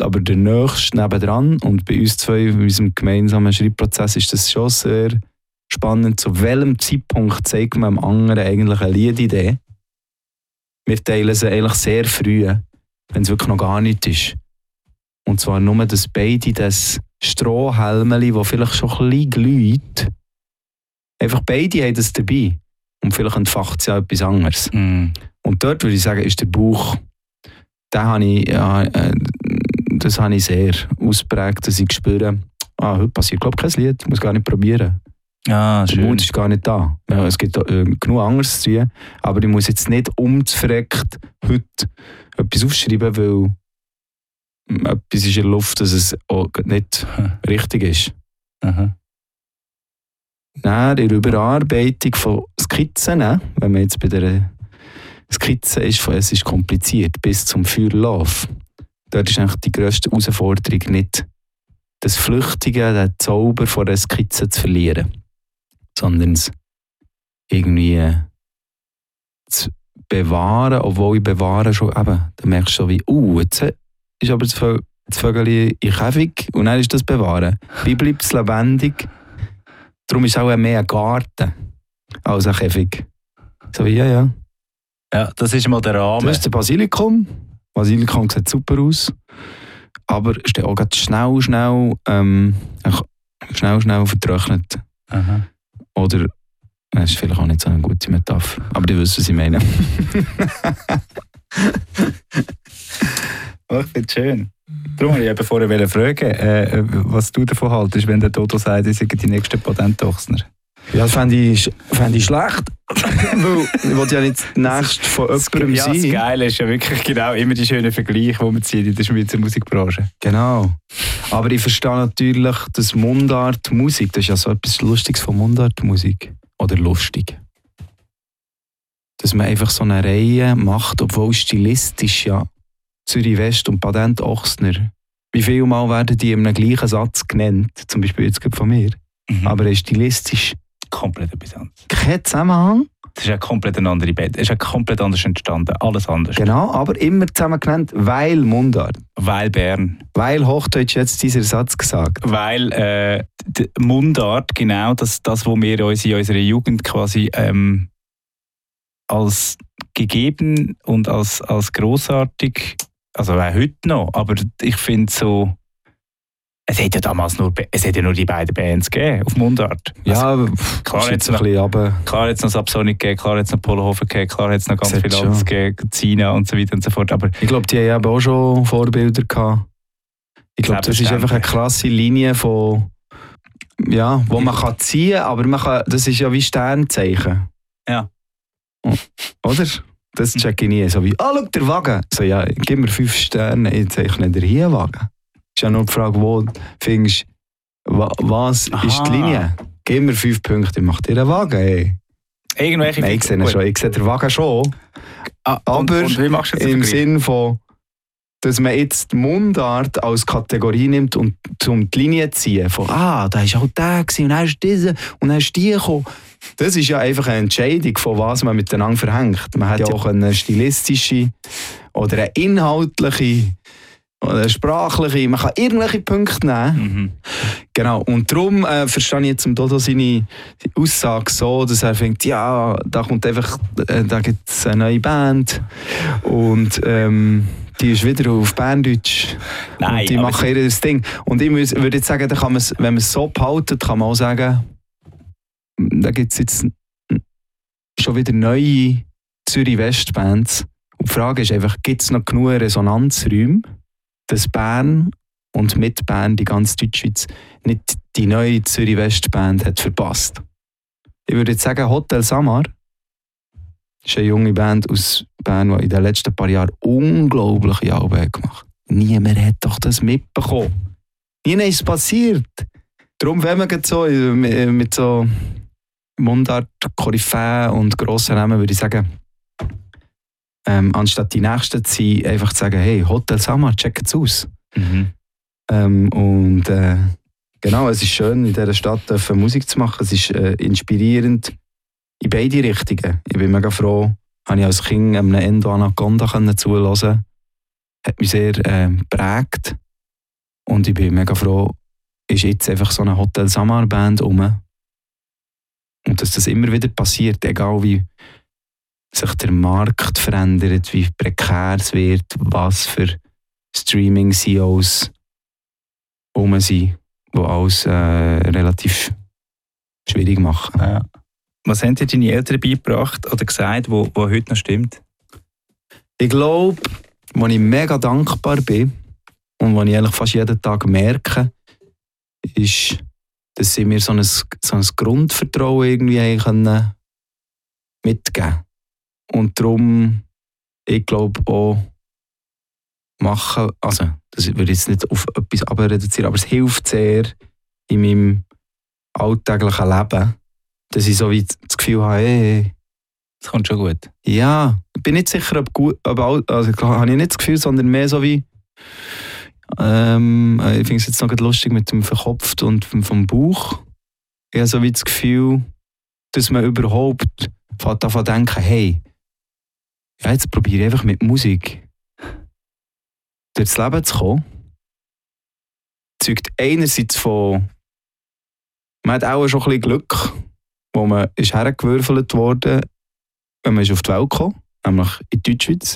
aber der nächste nebendran. Und bei uns zwei, in unserem gemeinsamen Schreibprozess, ist das schon sehr spannend. Zu welchem Zeitpunkt zeigt man dem anderen eigentlich eine Liedidee? Wir teilen sie eigentlich sehr früh, wenn es wirklich noch gar nicht ist. Und zwar nur, dass beide das Strohhalmeli, das vielleicht schon ein bisschen glüht, einfach beide haben das dabei. Und vielleicht entfacht es ja etwas anderes. Und dort würde ich sagen, ist der Bauch, das habe ich sehr ausprägt, dass ich spüre, heute passiert, glaube ich, kein Lied, ich muss gar nicht probieren. Der Mut ist gar nicht da. Ja, es gibt genug anderes zu tun, aber ich muss jetzt nicht umzufreckt heute etwas aufschreiben, weil etwas ist in der Luft, dass es auch nicht richtig ist. Aha. Dann in der Überarbeitung von Skizzen, wenn man jetzt bei der Skizze ist, von es ist kompliziert, bis zum Feuer Love. Dort ist eigentlich die grösste Herausforderung nicht, das Flüchtige, den Zauber von der Skizze zu verlieren, sondern es irgendwie zu bewahren, obwohl ich bewahre schon eben, dann merkst du so wie, jetzt ist aber das Vögel in Käfig und dann ist das Bewahren. Wie bleibt es lebendig? Darum ist es auch mehr ein Garten als ein Käfig. So wie, ja. Ja, das ist mal der Rahmen. Das ist der Basilikum. Basilikum sieht super aus. Aber ist dann auch schnell vertrocknet. Aha. Oder, das ist vielleicht auch nicht so eine gute Metapher. Aber die wissen, was ich meine. Ich finde es schön. Darum wollte ich eben vorher fragen, was du davon haltest, wenn der Dodo sagt, ihr seid die nächsten Patent-Ochsner. Ja, das fände ich schlecht. Weil ich will ja nicht nächst von jemandem sein. Ja, das Geile ist ja wirklich genau immer die schönen Vergleiche, die man zieht in der Schweizer Musikbranche. Genau. Aber ich verstehe natürlich, dass Mundart-Musik, das ist ja so etwas Lustiges von Mundart-Musik. Oder lustig. Dass man einfach so eine Reihe macht, obwohl stilistisch ja Zürich West und Patent Ochsner. Wie viele Mal werden die in einem gleichen Satz genannt? Zum Beispiel jetzt von mir. Aber er ist stilistisch komplett etwas anderes. Kein Zusammenhang. Das ist eine komplett andere Band. Es ist komplett anders entstanden. Alles anders. Genau, aber immer zusammen genannt, weil Mundart. Weil Bern. Weil Hochdeutsch jetzt dieser Satz gesagt. Weil Mundart, genau das, was wir uns in unserer Jugend quasi als gegeben und als grossartig, also auch heute noch, aber ich finde so, es hat ja damals nur die beiden Bands gegeben, auf Mundart. Ja, also, klar hat es noch Subsonic gegeben, klar hat es noch Polohofen gegeben, klar hat es noch ganz viel anderes gegeben, Zina und so weiter und so fort. Aber ich glaube, die haben auch schon Vorbilder gehabt. Ich glaube, das ist einfach eine klasse Linie von, ja, wo man kann ziehen kann, das ist ja wie Sternzeichen. Ja. Oder? Das check ich nie. So wie, schau, der Wagen. So, ja, gib mir 5 Sterne, ich zeichne dir hier einen Wagen. Ist ja nur die Frage, wo du findest, was ist die Linie? Gib mir 5 Punkte, ich mach dir einen Wagen. Ey. Irgendwelche Nein, ich sehe den Wagen schon. Aber und wie machst du das im Sinn von, dass man jetzt die Mundart als Kategorie nimmt und zum die Linie ziehen. Von, da war auch der und dann ist dieser und dann ist die gekommen. Das ist ja einfach eine Entscheidung, von was man miteinander verhängt. Man hat ja auch eine stilistische oder eine inhaltliche oder eine sprachliche, man kann irgendwelche Punkte nehmen. Genau, und darum verstehe ich jetzt im Dodo seine Aussage so, dass er denkt, ja, da kommt einfach, da gibt es eine neue Band und die ist wieder auf Berndeutsch. Nein, und die machen ihr Ding. Und ich würde jetzt sagen, da kann man, wenn man es so behaltet, kann man auch sagen, da gibt es jetzt schon wieder neue Zürich-West-Bands. Und die Frage ist einfach, gibt es noch genug Resonanzräume, dass Bern und mit Bern die ganze Deutschschweiz nicht die neue Zürich-West-Band hat verpasst? Ich würde jetzt sagen, Hotel Samar ist eine junge Band aus Bern, die in den letzten paar Jahren unglaubliche Alben gemacht hat. Niemand hat doch das mitbekommen. Niemand ist passiert. Darum, wenn man so mit so Mundart-Koryphäen und grossen Namen, würde ich sagen, anstatt die Nächsten zu sein, einfach zu sagen, hey, Hotel Samar, checkt es aus. Genau, es ist schön, in dieser Stadt Musik zu machen. Es ist inspirierend in beide Richtungen. Ich bin mega froh, habe ich als Kind einem Endo Anaconda zuhören. Hat mich sehr geprägt. Und ich bin mega froh, ist jetzt einfach so eine Hotel Samar Band rum. Und dass das immer wieder passiert, egal wie sich der Markt verändert, wie prekär es wird, was für Streaming-CEOs rum sind, die alles relativ schwierig machen. Ja. Was haben dir deine Eltern beigebracht oder gesagt, wo heute noch stimmt? Ich glaube, wo ich mega dankbar bin und wo ich eigentlich fast jeden Tag merke, ist, dass sie mir so ein Grundvertrauen irgendwie können mitgeben. Und darum, ich glaube auch, machen, also das würde ich jetzt nicht auf etwas abreduzieren, aber es hilft sehr in meinem alltäglichen Leben, dass ich so wie das Gefühl habe, hey, das kommt schon gut. Ja, ich bin nicht sicher, ob gut, also habe ich nicht das Gefühl, sondern mehr so wie, ich finde es jetzt noch lustig mit dem Verkopft und vom Bauch. Ich habe so wie das Gefühl, dass man überhaupt davon denken, hey, ja, jetzt probiere ich einfach mit Musik durchs Leben zu kommen. Zeugt einerseits von, man hat auch schon ein bisschen Glück, wo man ist hergewürfelt worden, wenn man ist auf die Welt kam, nämlich in Deutschschweiz.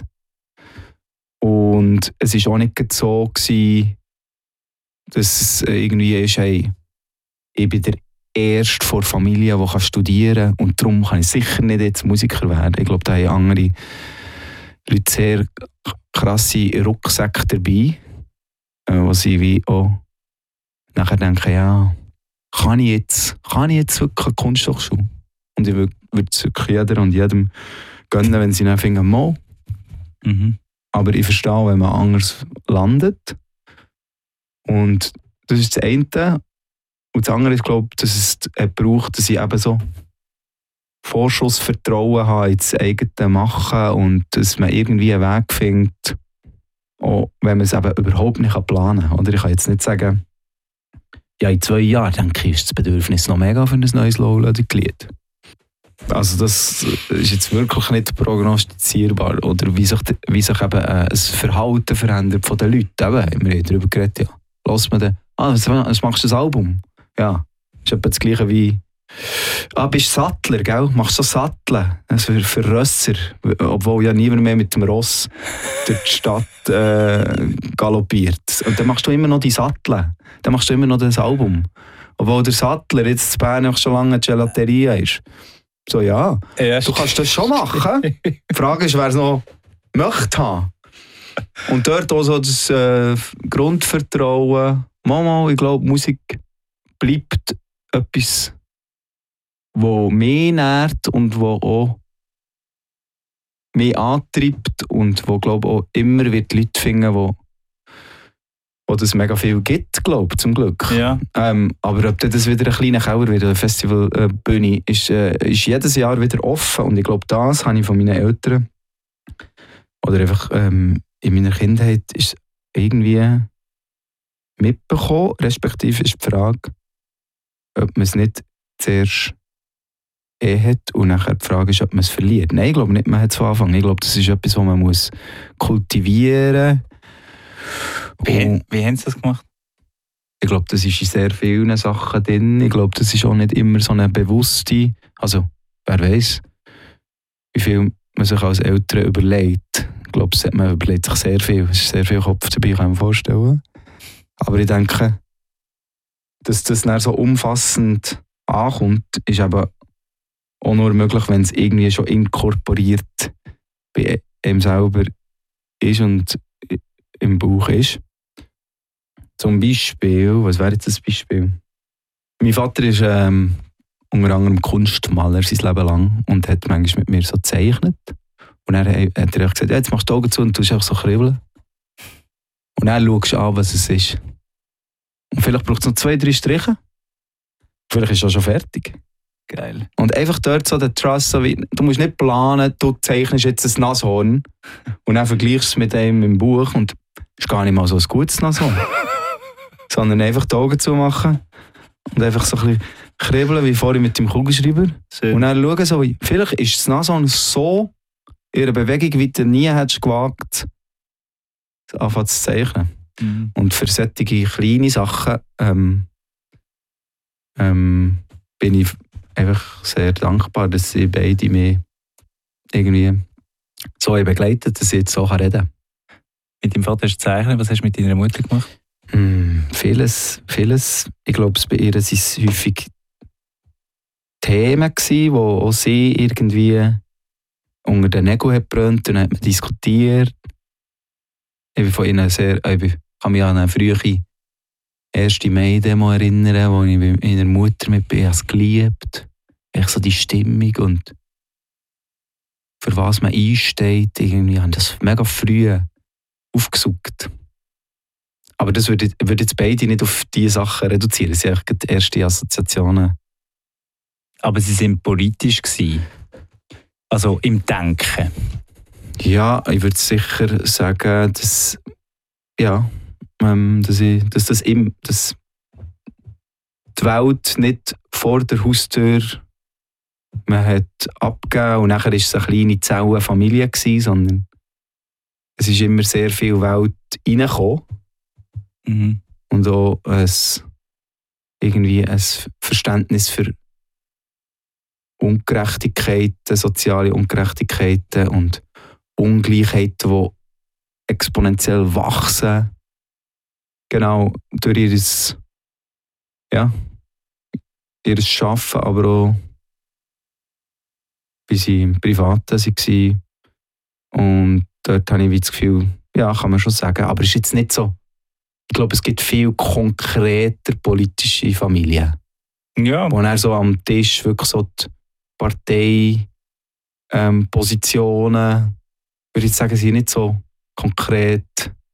Und es war auch nicht so gewesen, dass es irgendwie ist, hey, ich bin der Erste vor der Familie, der studieren kann und darum kann ich sicher nicht jetzt Musiker werden. Ich glaube, da haben andere Leute sehr krasse Rucksäcke dabei, wo sie wie auch nachher denken, ja, kann ich jetzt wirklich eine Kunsthochschule? Und ich würde es wirklich jeder und jedem gönnen, wenn sie dann finden, mal. Mhm. Aber ich verstehe, wenn man anders landet. Und das ist das eine. Und das andere ist, glaube ich, dass es braucht, dass ich eben so Vorschussvertrauen habe ins eigene Machen und dass man irgendwie einen Weg findet, auch wenn man es eben überhaupt nicht planen kann. Oder ich kann jetzt nicht sagen, ja, in 2 Jahren denke ich, ist das Bedürfnis noch mega für ein neues Low-Lied. Also das ist jetzt wirklich nicht prognostizierbar. Oder wie sich eben ein Verhalten verändert von den Leuten. Eben, wir haben darüber geredet, ja. Hört man dann, was machst du das Album? Ja, ist etwa das Gleiche wie, bist Sattler, gell? Machst du so Satteln? Also für Rösser. Obwohl ja niemand mehr mit dem Ross durch die Stadt galoppiert. Und dann machst du immer noch die Satteln. Dann machst du immer noch das Album. Obwohl der Sattler jetzt in Bern schon lange eine Gelateria ist. So, ja, du kannst das schon machen. Die Frage ist, wer es noch möchte haben. Und dort auch so das Grundvertrauen. Mama, ich glaube, Musik bleibt etwas, das mich nährt und wo auch mich antreibt und wo, glaube auch immer wird Leute finden, wo das mega viel gibt, glaube zum Glück. Ja. Aber ob das wieder ein kleiner Keller wird, eine Festivalbühne, ist jedes Jahr wieder offen. Und ich glaube, das habe ich von meinen Eltern oder einfach in meiner Kindheit ist irgendwie mitbekommen. Respektive ist die Frage, ob man es nicht zuerst hat und nachher die Frage ist, ob man es verliert. Nein, ich glaube nicht, man hat es von Anfang. Ich glaube, das ist etwas, was man muss kultivieren muss. Wie haben Sie das gemacht? Ich glaube, das ist in sehr vielen Sachen drin. Ich glaube, das ist auch nicht immer so eine bewusste, also wer weiß, wie viel man sich als Eltern überlegt. Ich glaube, man überlegt sich sehr viel. Es ist sehr viel Kopf dabei, kann ich mir vorstellen. Aber ich denke, dass das dann so umfassend ankommt, ist aber auch nur möglich, wenn es irgendwie schon inkorporiert bei einem selber ist und im Bauch ist. Zum Beispiel, was wäre jetzt das Beispiel? Mein Vater ist unter anderem Kunstmaler sein Leben lang und hat manchmal mit mir so gezeichnet. Und dann hat er gesagt, jetzt machst du die Augen zu und tust einfach so kribbeln. Und dann schaust du an, was es ist. Und vielleicht braucht es noch 2, 3 Striche. Vielleicht ist es schon fertig. Geil. Und einfach dort so der Trust, so wie, du musst nicht planen, du zeichnest jetzt ein Nashorn und dann vergleichst es mit einem im Buch und es ist gar nicht mal so ein gutes Nashorn. Sondern einfach die Augen zumachen und einfach so ein bisschen kribbeln, wie vorhin mit dem Kugelschreiber. Und dann schauen, so, vielleicht ist das Nashorn so in einer Bewegung, wie du nie hättest gewagt, anfangen zu zeichnen. Mhm. Und für solche kleine Sachen bin ich einfach sehr dankbar, dass sie beide mich irgendwie so begleitet, dass ich jetzt so reden kann. Mit deinem Vater hast du gezeichnet, was hast du mit deiner Mutter gemacht? Vieles. Ich glaube, bei ihr waren es häufig Themen, die auch sie irgendwie unter den Nägeln hat gebrannt, und dann hat man diskutiert. Ich bin von ihnen ich kann mich an eine frühe 1. Mai-Demo erinnern, wo ich mit meiner Mutter mit bin. Ich habe es geliebt. Echt so die Stimmung und für was man einsteht. Irgendwie haben das mega früh aufgesucht. Aber das würde jetzt beide nicht auf diese Sachen reduzieren. Das sind eigentlich die ersten Assoziationen. Aber sie waren politisch gewesen. Also im Denken. Ja, ich würde sicher sagen, dass dass die Welt nicht vor der Haustür man hat abgegeben und nachher war es eine kleine Zellenfamilie gewesen, sondern es ist immer sehr viel Welt reingekommen. Mhm. Und auch irgendwie ein Verständnis für Ungerechtigkeiten, soziale Ungerechtigkeiten und Ungleichheiten, die exponentiell wachsen. Genau, durch ihr Arbeiten, aber auch wie sie im Privaten waren. Und dort habe ich das Gefühl, ja, kann man schon sagen, aber es ist jetzt nicht so. Ich glaube, es gibt viel konkreter politische Familien. Ja. Wo er so am Tisch wirklich so die Parteipositionen, würde ich sagen, sind nicht so konkret,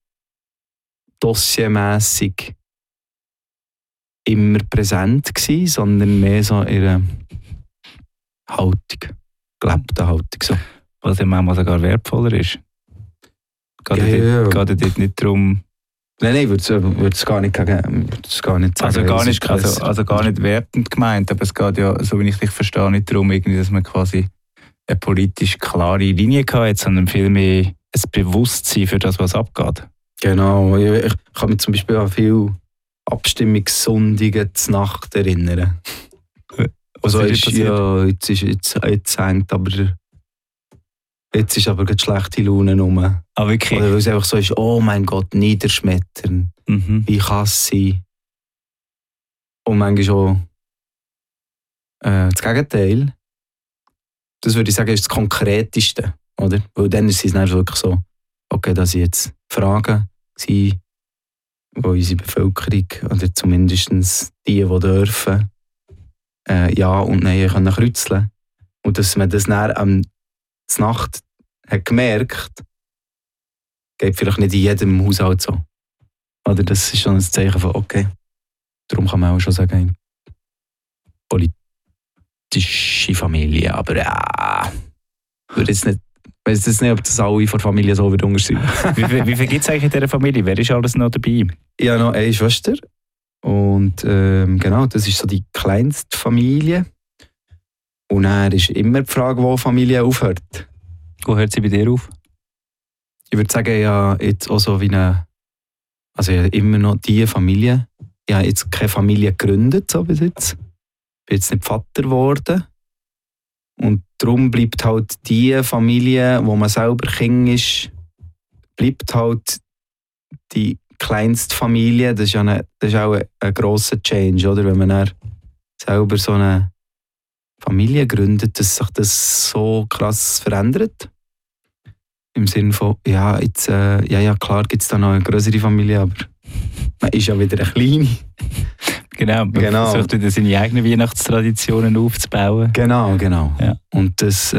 dossiermässig immer präsent gewesen, sondern mehr so ihre Haltung, gelebte Haltung. So. Was ja manchmal sogar wertvoller ist. Geht ja dort nicht darum... Nein, ich würde es gar nicht sagen. Also gar nicht wertend gemeint, aber es geht ja, so wie ich dich verstehe, nicht darum, irgendwie, dass man quasi eine politisch klare Linie hat, sondern vielmehr ein Bewusstsein für das, was abgeht. Genau. Ich kann mich zum Beispiel an viele Abstimmungssonntage zur Nacht erinnern. Also jetzt hängt aber... Jetzt ist aber gerade schlechte Laune rum. Ah, wirklich? Oder weil es einfach so ist, oh mein Gott, niederschmettern. Wie kann es sein? Und manchmal auch das Gegenteil. Das würde ich sagen, ist das Konkreteste. Oder? Weil dann ist es wirklich so, okay, dass jetzt Fragen sind, wo unsere Bevölkerung, oder zumindest die dürfen, Ja und Nein können kreuzeln. Und dass man das dann Nacht hat gemerkt, geht vielleicht nicht in jedem Haushalt so. Oder das ist schon ein Zeichen von, okay, darum kann man auch schon sagen, politische Familie, aber ja, ich weiß jetzt nicht, ob das alle von der Familie so wird unterschreiben. Wie viel gibt es eigentlich in dieser Familie? Wer ist alles noch dabei? Ich habe noch eine Schwester und genau, das ist so die kleinste Familie. Und dann ist immer die Frage, wo Familie aufhört. Wo hört sie bei dir auf? Ich würde sagen, ja, jetzt auch so wie also ja, immer noch diese Familie. Ich habe jetzt keine Familie gegründet, so bis jetzt. Ich bin jetzt nicht Vater geworden. Und darum bleibt halt die Familie, wo man selber Kind ist, bleibt halt die kleinste Familie. Das ist auch ein grosser Change, oder? Wenn man dann selber so eine Familie gründet, dass sich das so krass verändert. Im Sinne von, ja, jetzt, klar gibt es da noch eine größere Familie, aber man ist ja wieder eine kleine. Genau, man versucht wieder seine eigenen Weihnachtstraditionen aufzubauen. Genau. Ja. Und das, ich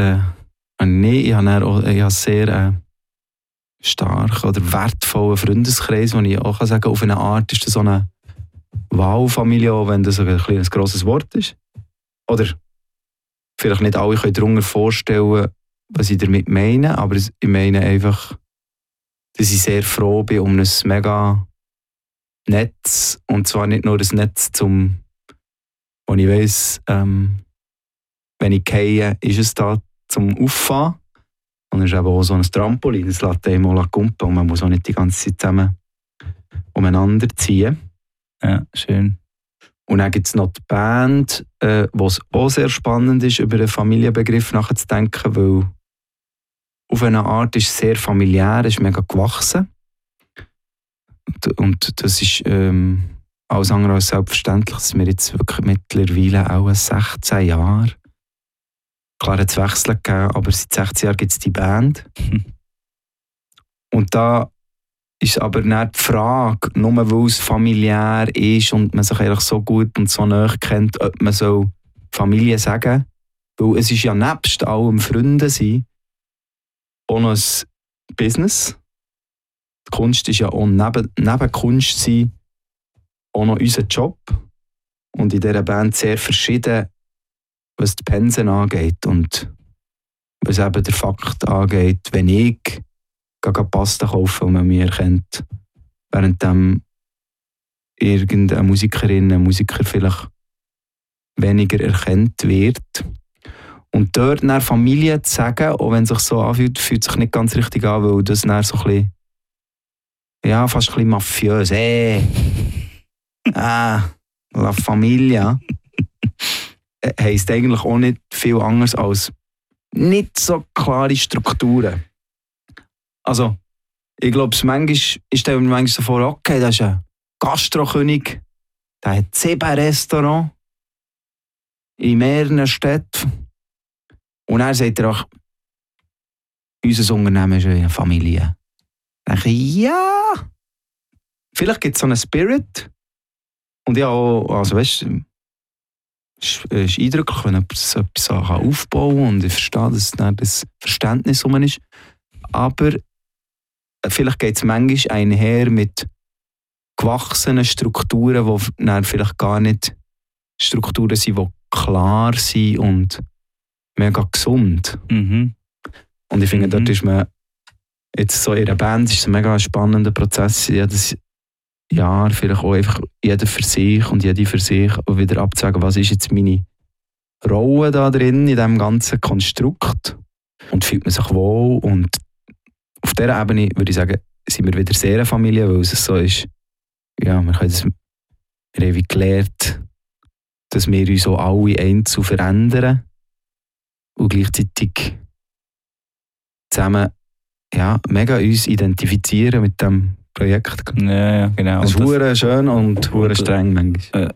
habe sehr starken oder wertvollen Freundeskreis, wo ich auch sagen kann, auf eine Art ist das so eine Wow-Familie, auch wenn das ein grosses Wort ist. Oder vielleicht nicht alle können darunter vorstellen, was ich damit meine, aber ich meine einfach, dass ich sehr froh bin um ein mega Netz, und zwar nicht nur das Netz, wo ich weiss, wenn ich gehe, ist es da zum Auffahren, und es ist eben auch so ein Trampolin, das lässt einem auch kumpen und man muss auch nicht die ganze Zeit zusammen umeinander ziehen. Ja, schön. Und dann gibt es noch die Band, wo es auch sehr spannend ist, über den Familienbegriff nachzudenken, weil auf eine Art ist es sehr familiär, ist mega gewachsen. Und das ist alles andere als selbstverständlich, dass wir jetzt wirklich mittlerweile auch 16 Jahre, klar hat es Wechsel gegeben, aber seit 16 Jahren gibt es die Band. Und da ist aber nicht die Frage, nur weil es familiär ist und man sich eigentlich so gut und so nahe kennt, ob man so Familie sagen soll. Weil es ist ja nebst allem Freunde sein auch noch ein Business. Die Kunst ist ja auch neben Kunst sein auch noch unser Job. Und in dieser Band sehr verschieden, was die Pensen angeht und was eben der Fakt angeht, wenn ich Pasta kaufen und man mich erkennt, während irgendeine Musikerin, ein Musiker vielleicht weniger erkannt wird. Und dort nach Familie zu sagen, auch wenn es sich so anfühlt, fühlt sich nicht ganz richtig an, weil das dann so ein bisschen, ja, fast ein bisschen mafiös. La Familia heisst eigentlich auch nicht viel anderes als nicht so klare Strukturen. Also, ich glaube, ich stelle mir manchmal so vor, okay, das ist ein Gastrokönig, der hat 7 Restaurants in mehreren Städten. Und er sagt auch, unser Unternehmen ist eine Familie. Dann denke ich, ja, vielleicht gibt es so einen Spirit. Und ja, also weißt du, es ist eindrücklich, wenn jemand so etwas aufbauen kann und ich verstehe, dass dann das Verständnis rum ist. Aber vielleicht geht es manchmal einher mit gewachsenen Strukturen, die dann vielleicht gar nicht Strukturen sind, die klar sind und mega gesund. Mhm. Und ich finde, dort ist man jetzt so in einer Band ist es ein mega spannender Prozess, jedes Jahr vielleicht auch einfach jeder für sich und jede für sich auch wieder abzusagen, was ist jetzt meine Rolle da drin, in diesem ganzen Konstrukt und fühlt man sich wohl. Und auf dieser Ebene würde ich sagen, sind wir wieder sehr eine Familie, weil es so ist, ja, wir haben wie gelernt, dass wir uns auch alle einzeln verändern und gleichzeitig zusammen ja, mega uns identifizieren mit dem Projekt. Ja, genau. Das ist hure schön und hure streng manchmal.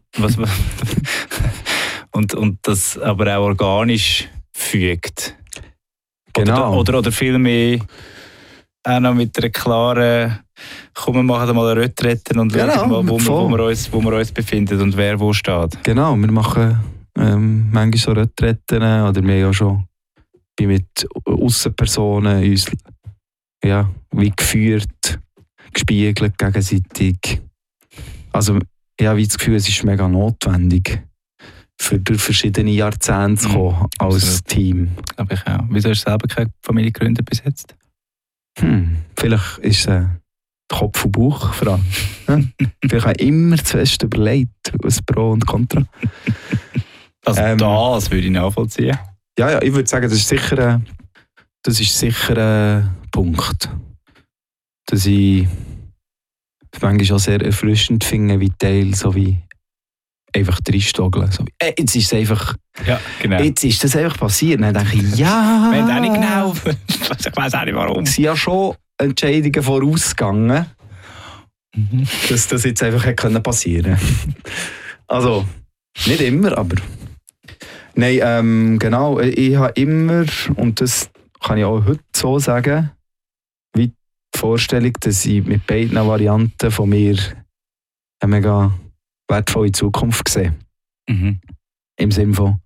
Und das aber auch organisch fügt. Genau. Oder viel mehr auch noch mit einer klaren, komm, wir machen mal eine Retrette und schauen mal, wo wir uns befinden und wer wo steht. Genau, wir machen manchmal so Retretten oder wir haben ja schon mit Aussenpersonen uns ja, wie geführt, gespiegelt gegenseitig. Also ich habe das Gefühl, es ist mega notwendig, für durch verschiedene Jahrzehnte zu kommen als Team. Glaube ich auch. Wieso hast du selber keine Familie gegründet bis jetzt? Vielleicht ist es eine Kopf- und Bauchfrage. Vielleicht habe ich immer zuerst überlegt, was Pro und Contra. Also das würde ich nachvollziehen. Ja, ich würde sagen, das ist sicher ein Punkt. Dass ich manchmal auch sehr erfrischend finde, wie Teil so wie einfach reinstogeln. So jetzt ist es einfach, ja, genau. Jetzt ist das einfach passiert. Dann denke ich, ja. Wir haben auch nicht genau. Ich weiß auch nicht warum. Es sind ja schon Entscheidungen vorausgegangen, dass das jetzt einfach hätte passieren können. Also, nicht immer, aber. Nein, genau. Ich habe immer, und das kann ich auch heute so sagen, wie die Vorstellung, dass ich mit beiden Varianten von mir eine mega wertvolle Zukunft sehe. Im Sinne von,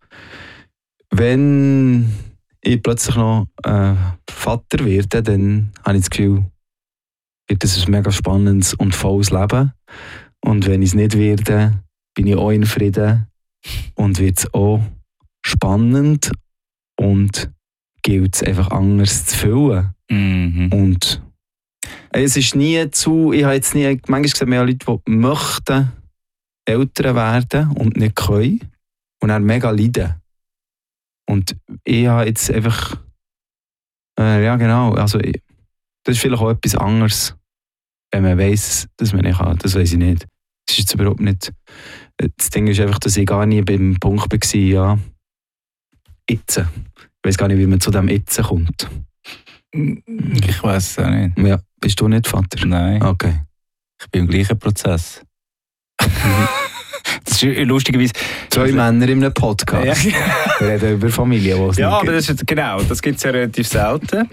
wenn ich plötzlich noch Vater werde, dann habe ich das Gefühl, wird das ein mega spannendes und volles Leben. Und wenn ich es nicht werde, bin ich auch in Frieden und wird es auch spannend und gilt es einfach anders zu füllen. Und es ist nie zu, ich habe jetzt nie, manchmal gesehen, mehr Leute, die möchten Eltern werden und nicht können und dann mega leiden. Und ich habe jetzt einfach, ja genau, also das ist vielleicht auch etwas anderes. wenn man weiss, dass man nicht kann. Das weiss ich nicht. Das ist jetzt überhaupt nicht... Das Ding ist einfach, dass ich gar nie beim Punkt war, ja, jetzt. Ich weiss gar nicht, wie man zu dem jetzt kommt. Ich weiss es auch nicht. Ja, bist du nicht Vater? Nein. Okay. Ich bin im gleichen Prozess. Das ist lustigerweise... 2 Männer in einem Podcast. Ja. Wir reden über Familie, die es Ja, nicht aber gibt. das gibt es ja relativ selten.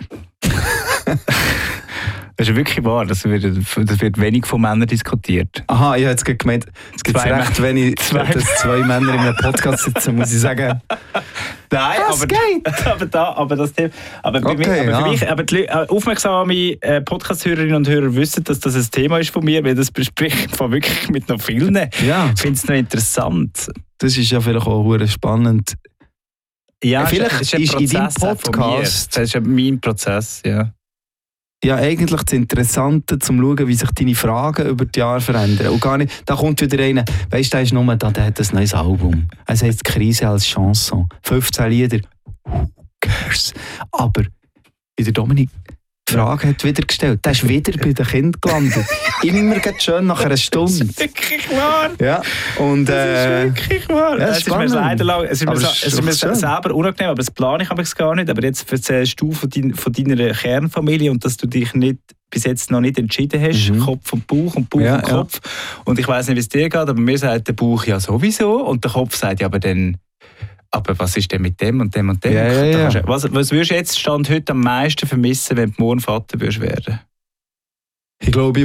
Das ist ja wirklich wahr, das wird wenig von Männern diskutiert. Aha, ich habe jetzt gerade gemeint, es gibt recht wenig, dass 2 Männer in einem Podcast sitzen, muss ich sagen. Nein, das geht. aber das Thema. Aber bei Okay, mir, ja. für mich, aber die aufmerksame Podcast-Hörerinnen und Hörer wissen, dass das ein Thema ist von mir, weil das bespricht von wirklich mit noch vielen. Ja, Ich finde es noch interessant. das ist ja vielleicht auch verdammt spannend. Ja, Vielleicht es ein ist in deinem Prozess auch von mir. Podcast- Das ist ja mein Prozess, ja. Ja, eigentlich das Interessante, zum schauen, wie sich deine Fragen über die Jahre verändern. Und gar nicht, da kommt wieder einer, weißt du, der ist nur da, der hat ein neues Album. Es heißt Krise als Chanson. 15 Lieder. Who cares? Aber wie der Dominik die Frage hat wieder gestellt, der ist wieder bei den Kindern gelandet. Immer geht schön nach einer Stunde. Das ist wirklich wahr. Ja, und Das ist wirklich wahr. ja, Es ist mir spannend. leider lang, es Aber ist es ist mir doch schön. selber unangenehm, aber das plane ich gar nicht. Aber jetzt erzählst du von deiner Kernfamilie und dass du dich nicht, bis jetzt noch nicht entschieden hast, Kopf und Bauch und Bauch Ja, und Kopf. Und ich weiss nicht, wie es dir geht, aber mir sagt der Bauch ja sowieso und der Kopf sagt ja, aber was ist denn mit dem und dem und dem? Ja. Was würdest du jetzt Stand heute am meisten vermissen, wenn du morgen Vater würdest werden? Ich glaube,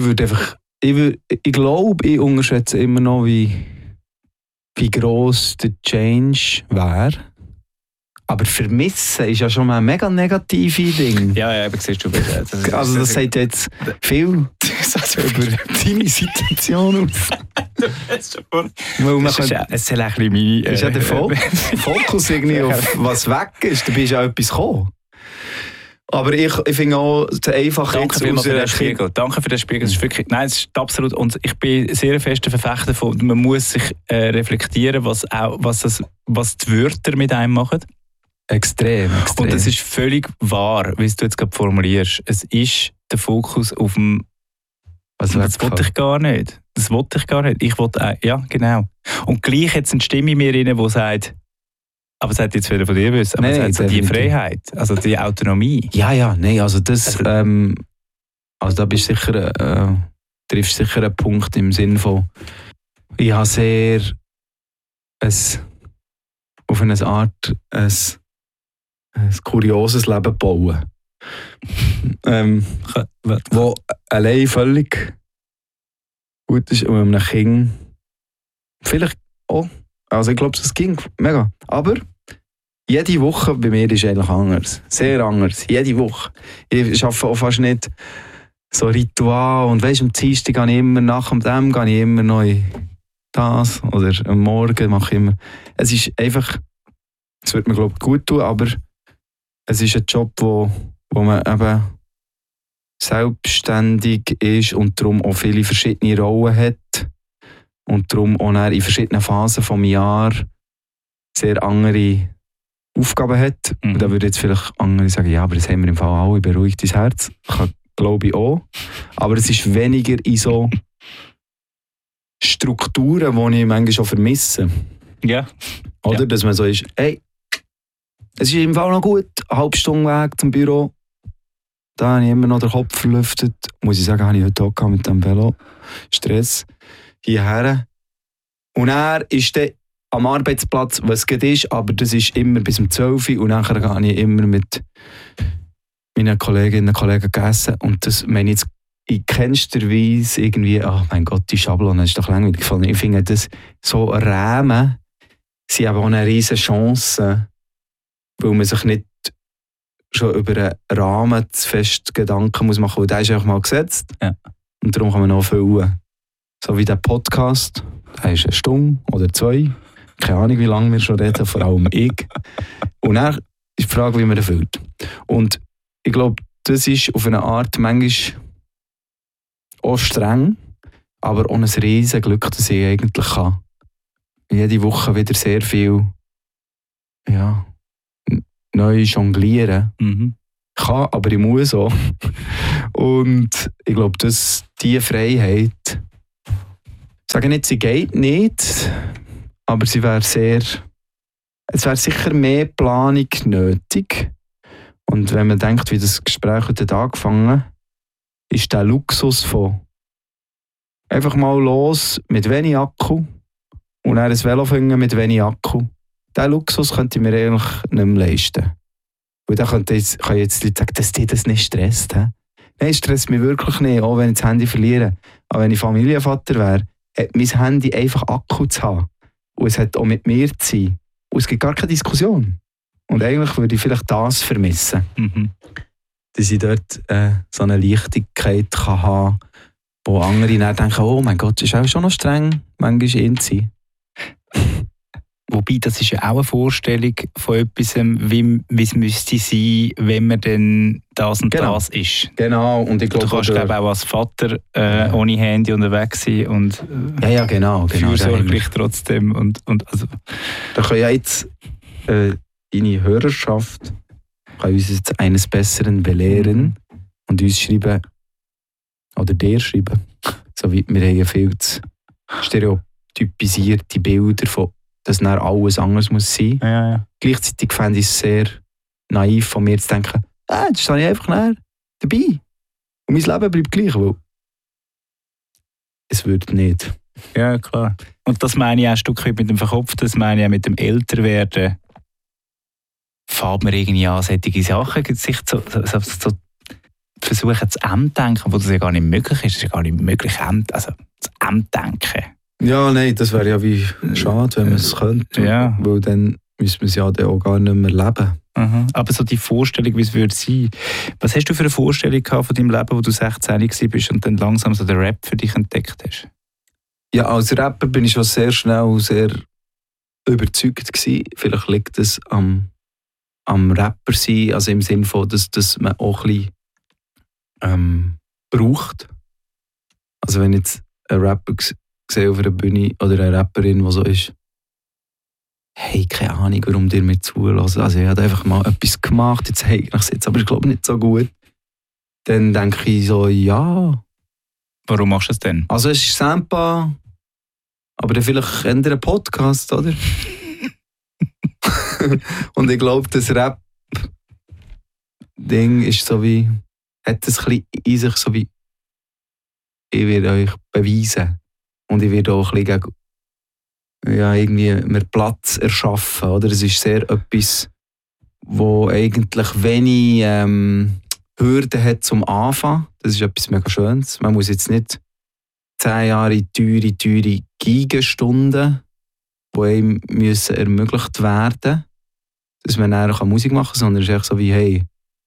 ich unterschätze immer noch, wie gross der Change wäre. Aber vermissen ist ja schon mal ein mega negatives Ding. Ja, aber siehst du wieder. Also das sagt jetzt viel über deine Situation aus. Weil man Es ist kann, ein bisschen meine... ist ja der Fokus irgendwie auf was weg ist, da bist du ja etwas gekommen. Aber ich finde auch, zu einfach Danke jetzt vielmals aus für einer den Spiegel. Danke für den Spiegel. Das ist wirklich, nein, es ist absolut. Und ich bin sehr fester Verfechter von, man muss sich reflektieren, was die Wörter mit einem machen. Extrem. Und das ist völlig wahr, wie du jetzt gerade formulierst. Es ist der Fokus auf dem. Das wollte ich gar nicht. Das wollte ich gar nicht. Ich wollte, ja, genau. Und gleich jetzt eine Stimme in mir rein, die sagt, aber es hat jetzt wieder von dir wissen, aber es hat so die Freiheit, also die Autonomie. Ja, nein, also das, also da bist sicher, triffst sicher einen Punkt im Sinn von, ich habe sehr auf eine Art ein kurioses Leben bauen. Wo allein völlig gut ist und einem Kind vielleicht auch, also ich glaube, es ging mega, aber jede Woche bei mir ist eigentlich anders, sehr anders, jede Woche. Ich arbeite auch fast nicht so Ritual und weisst, am Dienstag gehe ich immer, nach dem gehe ich immer neu das oder am Morgen mache ich immer, es ist einfach, es wird mir glaube ich gut tun, aber es ist ein Job, wo man eben selbstständig ist und darum auch viele verschiedene Rollen hat und darum auch in verschiedenen Phasen des Jahres sehr andere Aufgaben hat. Und da würde jetzt vielleicht andere sagen, ja, aber das haben wir im Fall alle, beruhigt dein Herz. Glaube ich auch. Aber es ist weniger in so Strukturen, die ich manchmal schon vermisse. Ja. Oder? Ja. Dass man so ist, hey, es ist im Fall noch gut, eine halbe Stunde Weg zum Büro. Da habe ich immer noch den Kopf verlüftet. Muss ich sagen, habe ich heute auch mit dem Velo. Stress. Hierher. Und er ist dann am Arbeitsplatz, was es ist, aber das ist immer bis um 12 Uhr und nachher gehe ich immer mit meinen Kolleginnen und Kollegen gegessen. Und das meine ich jetzt in keinster Weise irgendwie, ach mein Gott, die Schablone ist doch langweilig gefallen. Ich finde, das so Rahmen sind aber auch eine riesige Chance, weil man sich nicht schon über einen Rahmen zu fest Gedanken muss machen, weil der ist einfach mal gesetzt. Ja. Und darum kann man noch füllen. So wie der Podcast, der ist eine Stunde oder 2. Keine Ahnung, wie lange wir schon reden, vor allem ich. Und dann ist die Frage, wie man erfüllt. Und ich glaube, das ist auf eine Art manchmal auch streng, aber auch ein riesen Glück, dass ich eigentlich kann. Jede Woche wieder sehr viel neu jonglieren. Mhm. Kann, aber ich muss auch. Und ich glaube, dass diese Freiheit, ich sage nicht, sie geht nicht, aber es wäre sicher mehr Planung nötig. Und wenn man denkt, wie das Gespräch heute angefangen ist der Luxus von einfach mal los mit wenig Akku und dann ein Velo finden mit wenig Akku. Diesen Luxus könnte ich mir eigentlich nicht mehr leisten. Weil da kann jetzt die Leute sagen, dass dich das nicht stresst. He? Nein, stresst mich wirklich nicht, auch wenn ich das Handy verliere. Aber wenn ich Familienvater wäre, hat mein Handy einfach Akku zu haben. Und es hat auch mit mir zu sein. Und es gibt gar keine Diskussion. Und eigentlich würde ich vielleicht das vermissen. Mhm. Dass ich dort so eine Leichtigkeit kann haben kann, wo andere dann denken, oh mein Gott, das ist auch schon noch streng, manchmal ihn zu sein. Wobei, das ist ja auch eine Vorstellung von etwas, wie es müsste sein, wenn man denn das und das ist. Genau. Und ich glaube, du kannst auch als Vater ohne Handy unterwegs sein und genau, fürsorglich trotzdem. Und also. Da kann ja jetzt deine Hörerschaft kann uns jetzt eines Besseren belehren und uns schreiben, oder dir schreiben, so wie wir haben ja viel zu stereotypisierte Bilder von, dass dann alles anders muss sein. Ja. Gleichzeitig fände ich es sehr naiv von mir zu denken, jetzt stehe ich einfach dabei. Und mein Leben bleibt gleich, weil es wird nicht. Ja, klar. Und das meine ich auch ein Stück weit mit dem Verkopf, das meine ich auch mit dem Älterwerden. Fällt mir irgendwie an, solche Sachen sich so versuchen zu Enddenken, wo das ja gar nicht möglich ist. Es ist ja gar nicht möglich, zu Enddenken. Ja, nein, das wäre ja wie schade, wenn man es könnte. Ja. Weil dann müsste man es ja auch gar nicht mehr leben. Mhm. Aber so die Vorstellung, wie es würde sein. Was hast du für eine Vorstellung gehabt von deinem Leben, wo du 16 warst und dann langsam so den Rap für dich entdeckt hast? Ja, als Rapper bin ich schon sehr schnell sehr überzeugt gewesen. Vielleicht liegt es am Rapper sein, also im Sinne von, dass man auch ein bisschen braucht. Also wenn jetzt ein Rapper sehe auf einer Bühne oder eine Rapperin, die so ist, hey, keine Ahnung, warum dir mir zulassen. Also ich habe einfach mal etwas gemacht, jetzt hey, ich jetzt, aber ich glaube nicht so gut. Dann denke ich so, ja. Warum machst du es denn? Also es ist Sampa, aber dann vielleicht ändert ein Podcast, oder? Und ich glaube, das Rap-Ding ist so wie, hat es ein bisschen in sich so wie, ich werde euch beweisen. Und ich werde auch ein bisschen irgendwie mehr Platz erschaffen. Oder? Es ist sehr etwas, wo eigentlich wenig Hürden hat zum Anfang. Das ist etwas mega Schönes. Man muss jetzt nicht 10 Jahre teure Gigastunden, die einem müssen ermöglicht werden, dass man dann auch Musik machen kann, sondern es ist echt so wie, hey,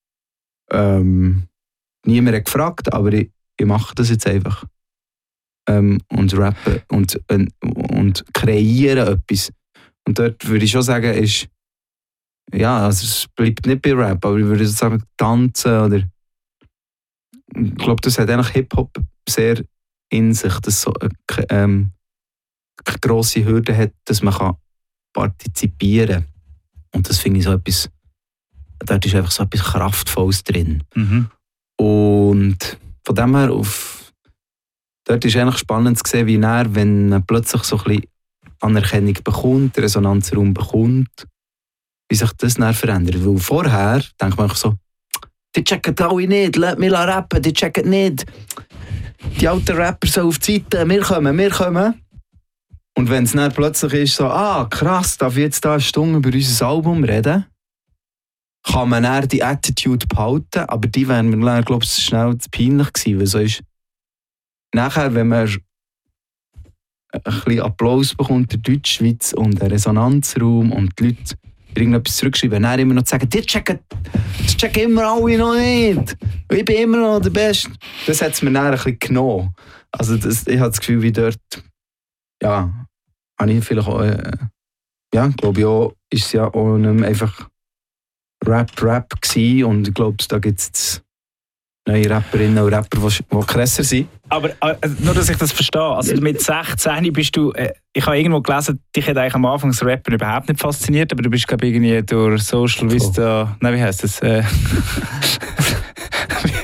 niemand hat gefragt, aber ich mache das jetzt einfach. Und rappen und kreieren etwas. Und dort würde ich schon sagen, ist, ja, also es bleibt nicht bei Rap, aber ich würde sagen, tanzen oder, ich glaube, das hat eigentlich Hip-Hop sehr in sich, dass so eine grosse Hürde hat, dass man partizipieren kann. Und das finde ich so etwas, dort ist einfach so etwas Kraftvolles drin. Mhm. Und von dem her dort ist eigentlich spannend zu sehen, wie wenn man plötzlich so ein bisschen Anerkennung bekommt, Resonanzraum bekommt, wie sich das dann verändert. Weil vorher denkt man einfach so, die checken alle nicht, lass mich rappen, die checken nicht. Die alten Rapper so auf die Seite, wir kommen. Und wenn es dann plötzlich ist, so, krass, darf ich jetzt da eine Stunde über unser Album reden, kann man dann die Attitude behalten, aber die wären mir, glaube ich, schnell zu peinlich gewesen, weil so ist, nachher, wenn man ein bisschen Applaus bekommt in der Deutschschweiz und einen Resonanzraum und die Leute irgendetwas zurückschreiben, dann immer noch zu sagen, das checken immer alle noch nicht. Ich bin immer noch der Beste. Das hat es mir dann ein bisschen genommen. Also ich habe das Gefühl, wie dort, ja, habe ich vielleicht auch, glaube ich auch, ist es ja auch nicht mehr einfach Rap gewesen und ich glaube, da gibt es neue Rapperinnen und Rapper, die krasser sind. Aber nur, dass ich das verstehe, also mit 16 bist du, ich habe irgendwo gelesen, dich hat eigentlich am Anfang das Rappen überhaupt nicht fasziniert, aber du bist, glaube ich, irgendwie durch Social Vista, nein, wie heisst das?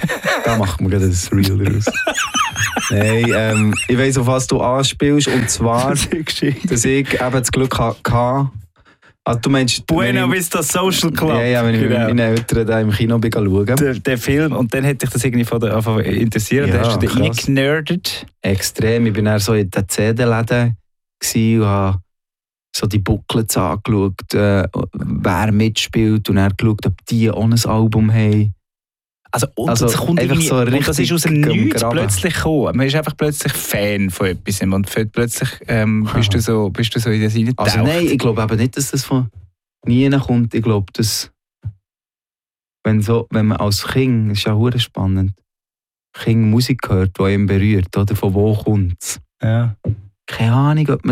Da macht man gerade das Reel draus. Nein, ich weiss, auf was du anspielst. Und zwar, dass ich eben das Glück hatte. Also, du meinst... Buena Vista Social Club. Ja, wenn ich mit meinen Eltern da im Kino schauen. Der Film, und dann hätte ich das irgendwie von interessiert. Ja, da hast du den reingenerdet. Extrem. Ich war dann so in den CD-Läden und habe so die Booklets angeschaut, wer mitspielt, und dann geschaut, ob die auch ein Album haben. Also das kommt einfach so und das ist aus dem Nichts Graben. Plötzlich gekommen. Man ist einfach plötzlich Fan von etwas und plötzlich bist du so in das hineingetaucht. Also nein, ich glaube eben nicht, dass das von nie kommt. Ich glaube, dass wenn man als Kind, das ist ja verdammt spannend, Kind Musik hört, die einen berührt, oder von wo kommt es? Ja. Keine Ahnung, ob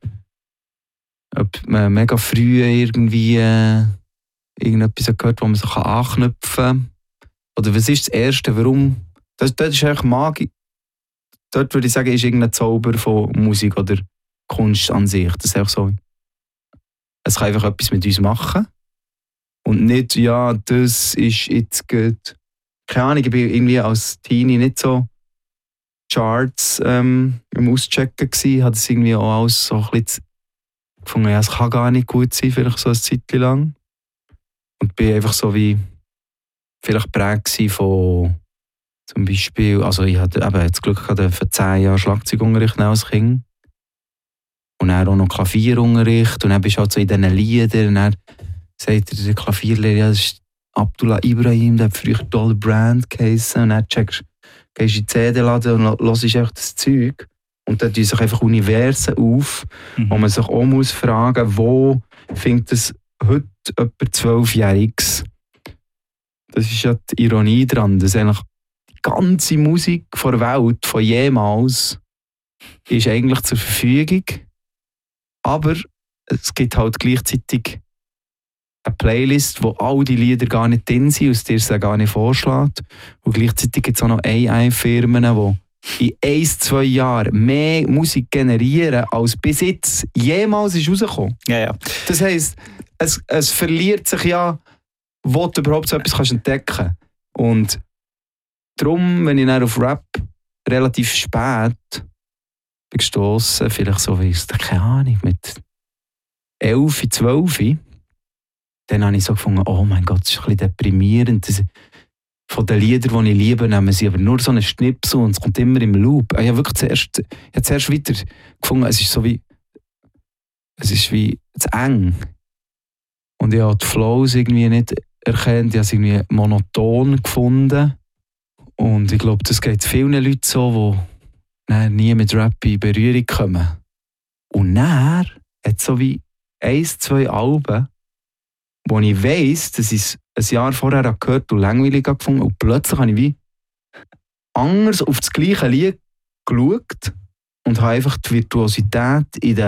man mega früh irgendwie irgendetwas gehört, wo man sich anknüpfen kann. Oder was ist das Erste, warum? Dort ist eigentlich Magie. Dort würde ich sagen, ist irgendein Zauber von Musik oder Kunst an sich. Das ist einfach so. Es kann einfach etwas mit uns machen. Und nicht, ja, das ist jetzt gut. Keine Ahnung, ich war irgendwie als Teenie nicht so Charts im Auschecken gewesen. Hat es irgendwie auch alles so ein bisschen gefunden, ja, es kann gar nicht gut sein, vielleicht so eine Zeit lang. Und bin einfach so wie vielleicht prägt von zum Beispiel, also ich hatte eben das Glück gehabt, für 10 Jahre Schlagzeugunterricht als Kind. Und dann auch noch Klavierunterricht. Und dann bist du halt so in diesen Liedern. Und dann sagt der Klavierlehrer, ja, das ist Abdullah Ibrahim, der hat früher Dollar Brand geheissen. Und dann gehst du in die CD-Laden und hörst einfach das Zeug. Und dann tun sich einfach Universen auf, wo man sich auch muss fragen, wo findet es heute etwa 12-Jähriges? Das ist ja die Ironie daran, dass eigentlich die ganze Musik der Welt, von jemals, ist eigentlich zur Verfügung. Aber es gibt halt gleichzeitig eine Playlist, wo all die Lieder gar nicht drin sind, aus der es gar nicht vorschlägt. Und gleichzeitig gibt es auch noch AI-Firmen, die in 1-2 Jahren mehr Musik generieren, als bis jetzt jemals ist rausgekommen. Ja. Das heisst, es verliert sich ja, wo du überhaupt so etwas entdecken kannst. Und darum, wenn ich dann auf Rap relativ spät bin gestossen, vielleicht so wie es, keine Ahnung, mit 11, 12, dann habe ich so gefunden, oh mein Gott, das ist ein bisschen deprimierend. Von den Liedern, die ich liebe, nehmen sie aber nur so einen Schnipsel und es kommt immer im Loop. Ich habe wirklich zuerst weiter gefunden, es ist wie zu eng. Und ich habe die Flows irgendwie nicht erkannt, ich habe es irgendwie monoton gefunden. Und ich glaube, das geht vielen Leuten so, die nie mit Rap in Berührung kommen. Und dann hat es so wie 1-2 Alben, wo ich weiss, dass ich es ein Jahr vorher gehört und langweilig gefunden habe. Und plötzlich habe ich wie anders auf das gleiche Lied geschaut und habe einfach die Virtuosität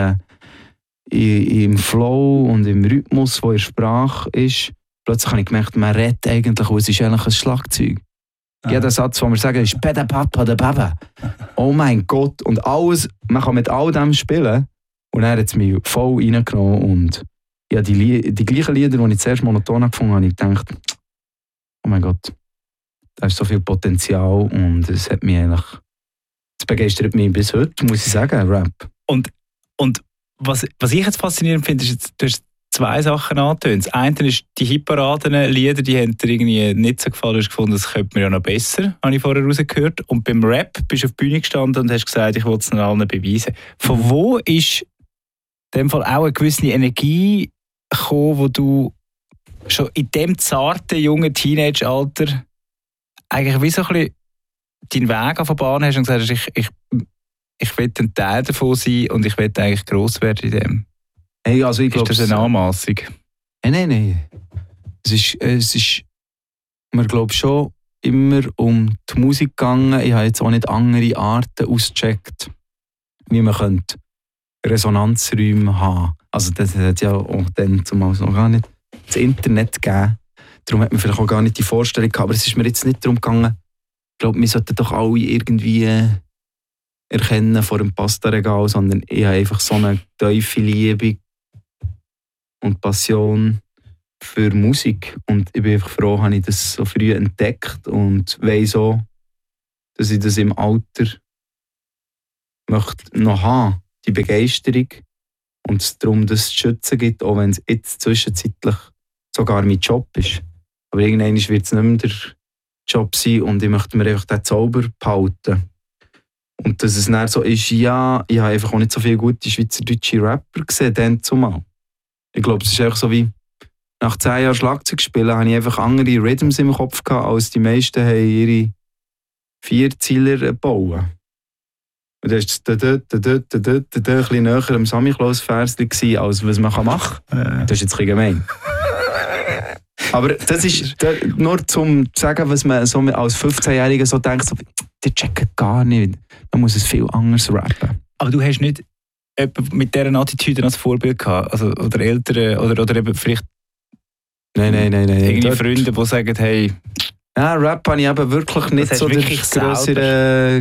im Flow und im Rhythmus, der in der Sprache ist. Plötzlich habe ich gemerkt, man redet eigentlich, und es ist eigentlich ein Schlagzeug. Jeder Satz, den wir sagen, ist «Bada Papa, da Baba». Oh mein Gott. Und alles, man kann mit all dem spielen. Und er hat es mich voll reingenommen. Und ja, die gleichen Lieder, die ich zuerst monoton gefunden habe, habe ich gedacht, oh mein Gott, da ist so viel Potenzial. Und es begeistert mich bis heute, muss ich sagen, Rap. Und was ich jetzt faszinierend finde, ist, du hast 2 Sachen angetönt. Das eine ist, die Hitparaden-Lieder, die haben dir irgendwie nicht so gefallen. Du hast gefunden, das könnte man ja noch besser, habe ich vorher rausgehört. Und beim Rap bist du auf die Bühne gestanden und hast gesagt, ich will es allen beweisen. Von wo ist in dem Fall auch eine gewisse Energie gekommen, wo du schon in dem zarten, jungen Teenage-Alter eigentlich wie so ein bisschen deinen Weg auf der Bahn hast und gesagt hast, ich will ein Teil davon sein und ich will eigentlich gross werden in dem. Hey, also ich glaub, ist das eine Anmassung? Nein. Es ist mir glaube schon immer um die Musik gegangen. Ich habe jetzt auch nicht andere Arten ausgecheckt, wie man Resonanzräume haben könnte. Also das hat ja auch dann zumal noch gar nicht das Internet gegeben. Darum hat man vielleicht auch gar nicht die Vorstellung gehabt. Aber es ist mir jetzt nicht darum gegangen, ich glaube, wir sollten doch alle irgendwie erkennen vor dem Pasta-Regal, sondern ich habe einfach so eine tiefe Liebe und Passion für Musik. Und ich bin einfach froh, habe ich das so früh entdeckt und weiss auch, dass ich das im Alter möchte noch haben, die Begeisterung und es darum das zu schützen gibt, auch wenn es jetzt zwischenzeitlich sogar mein Job ist. Aber irgendwann wird es nicht mehr der Job sein und ich möchte mir einfach den Zauber behalten. Und dass es dann so ist, ja, ich habe einfach auch nicht so viele gute schweizerdeutsche Rapper gesehen, dann zumal. Ich glaube, es ist einfach so wie, nach 10 Jahren Schlagzeug spielen, habe ich einfach andere Rhythms im Kopf gehabt, als die meisten haben ihre 4-Zieler bauen. Und das war ein bisschen näher am Samichlaus-Versli, als was man machen kann. Das ist jetzt ein bisschen gemein. Aber das ist nur zum zu sagen, was man so als 15-Jähriger so denkt, so, die checken gar nicht. Man muss es viel anders rappen. Aber du hast nicht mit dieser Attitüde als Vorbild gehabt? Also, oder Eltern oder eben vielleicht Nein. irgendwie Freunde, die sagen, hey... Ja, Rap habe ich eben wirklich nicht so größere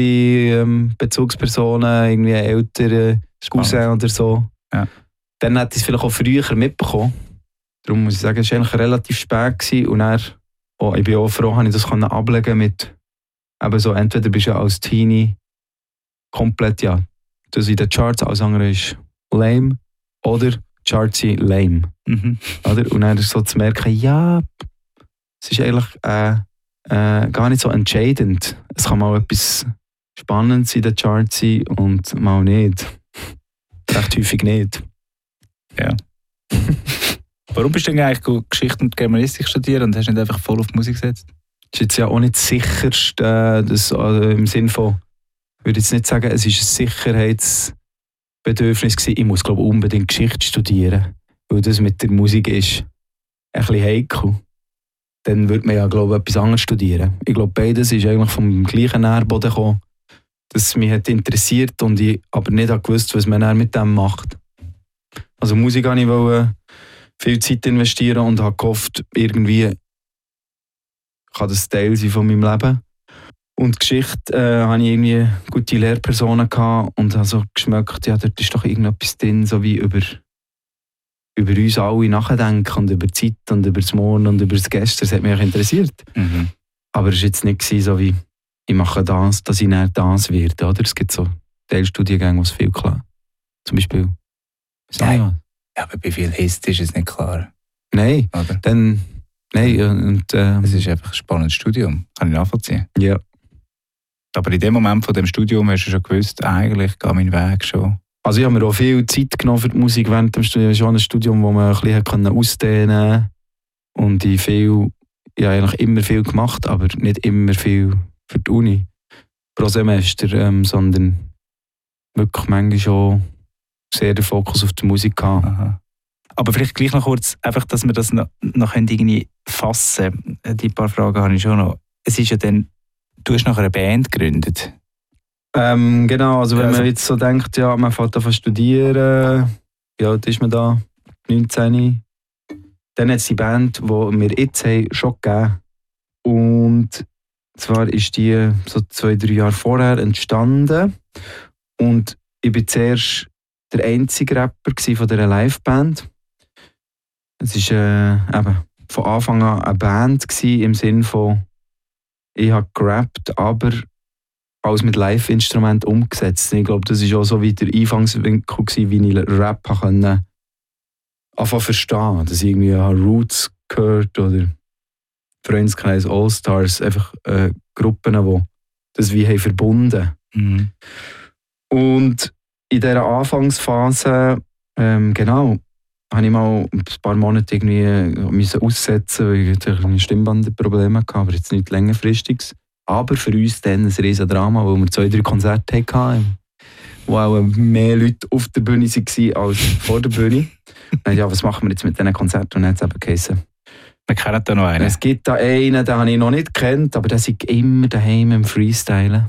Bezugspersonen, irgendwie ältere Cousin oder so. Ja. Dann hätte ich es vielleicht auch früher mitbekommen. Darum muss ich sagen, es war eigentlich relativ spät gewesen. Und dann, ich bin auch froh, dass ich das ablegen mit eben so, entweder bist du als Teenie komplett, ja, dass in den Charts alles andere ist lame oder Charts sind lame. Mhm. Oder? Und dann so zu merken, ja, es ist eigentlich gar nicht so entscheidend. Es kann mal etwas Spannendes in den Charts sein und mal nicht. Recht häufig nicht. Ja. Warum bist du denn eigentlich Geschichte und Germanistik studiert und hast nicht einfach voll auf die Musik gesetzt? Das ist jetzt ja auch nicht das Sicherste, das, im Sinne von, ich würde jetzt nicht sagen, es war ein Sicherheitsbedürfnis gewesen. Ich muss, glaube ich, unbedingt Geschichte studieren, weil das mit der Musik ist ein bisschen heikel. Dann würde man ja, glaube ich, etwas anderes studieren. Ich glaube, beides ist eigentlich vom gleichen Nährboden gekommen, das mich hat interessiert und ich aber nicht gewusst, was man dann mit dem macht. Also Musik wollte ich viel Zeit investieren und habe gehofft, irgendwie kann das Teil sein von meinem Leben. Und Geschichte hatte ich irgendwie gute Lehrpersonen gehabt und habe so geschmeckt, ja, dort ist doch irgendetwas drin, so wie über uns alle nachdenken und über die Zeit und über das Morgen und über das Gestern. Das hat mich auch interessiert. Mhm. Aber es war jetzt nicht so wie, ich mache das, dass ich dann das werde. Oder? Es gibt so Teilstudiengänge, wo es viel klar zum Beispiel. Ja, aber bei viel Hist ist es nicht klar. Nein, oder? Es ist einfach ein spannendes Studium. Kann ich nachvollziehen. Ja. Aber in dem Moment von dem Studium hast du schon gewusst, eigentlich geht mein Weg schon. Also ich habe mir auch viel Zeit genommen für die Musik während dem Studium. Es war ein Studium, das man ein bisschen ausdehnen konnte. Und ich habe eigentlich immer viel gemacht, aber nicht immer viel für die Uni pro Semester, sondern wirklich manchmal schon sehr den Fokus auf die Musik gehabt. Aha. Aber vielleicht gleich noch kurz, einfach, dass wir das noch irgendwie fassen. Die paar Fragen habe ich schon noch. Es ist ja dann, du hast noch eine Band gegründet. Genau, also wenn man jetzt so denkt, ja, man fängt an zu studieren, wie alt ist man da? 19. Dann hat es die Band, die wir jetzt haben, schon gegeben. Und zwar ist die so 2-3 Jahre vorher entstanden. Und ich war zuerst der einzige Rapper von dieser Liveband. Es war eben von Anfang an eine Band im Sinne von, ich habe gerappt, aber alles mit Live-Instrument umgesetzt. Ich glaube, das war auch so wie der Eingangswinkel, wie ich Rap anfangen verstehen. Dass ich irgendwie Roots gehört oder Freundeskreis All-Stars, einfach Gruppen, die das wie haben verbunden. Mhm. Und in dieser Anfangsphase, genau, habe ich mal ein paar Monate irgendwie aussetzen, weil ich Stimmbandprobleme hatte, aber jetzt nicht längerfristiges. Aber für uns dann ein riesen Drama, weil wir 2-3 Konzerte hatten, wo auch mehr Leute auf der Bühne waren als vor der Bühne. Ja, was machen wir jetzt mit diesen Konzerten? Und dann hat es eben geheißen. Wir kennen da noch einen. Es gibt da einen, den habe ich noch nicht gekannt, aber der ist immer daheim im Freestylen.